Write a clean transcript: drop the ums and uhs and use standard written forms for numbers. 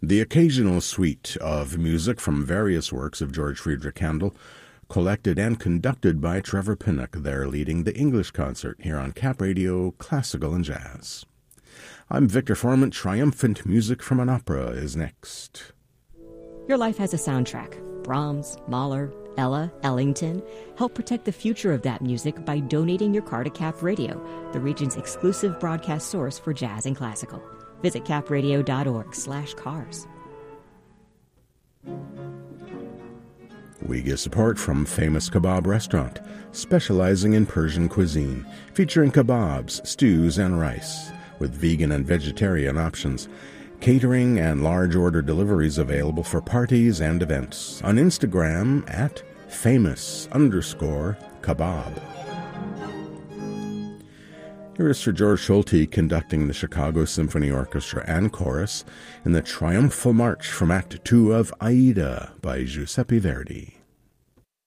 The occasional suite of music from various works of George Friedrich Handel, collected and conducted by Trevor Pinnock, there leading the English concert here on Cap Radio Classical and Jazz. I'm Victor Foreman. Triumphant Music from an Opera is next. Your life has a soundtrack. Brahms, Mahler, Ella, Ellington. Help protect the future of that music by donating your car to Cap Radio, the region's exclusive broadcast source for jazz and classical. Visit capradio.org/cars. We get support from Famous Kebab Restaurant, specializing in Persian cuisine, featuring kebabs, stews, and rice, with vegan and vegetarian options. Catering and large order deliveries available for parties and events. On Instagram at famous_kebab. Here is Sir George Solti conducting the Chicago Symphony Orchestra and Chorus in the Triumphal March from Act 2 of Aida by Giuseppe Verdi.